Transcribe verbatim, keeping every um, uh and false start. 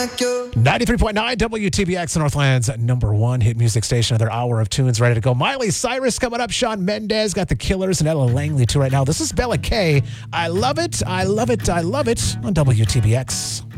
like you. ninety-three point nine W T B X, Northland's number one hit music station. Another hour of tunes ready to go. Miley Cyrus coming up. Shawn Mendes got the Killers and Ella Langley too right now. This is Bella K. I love it. I love it. I love it on W T B X.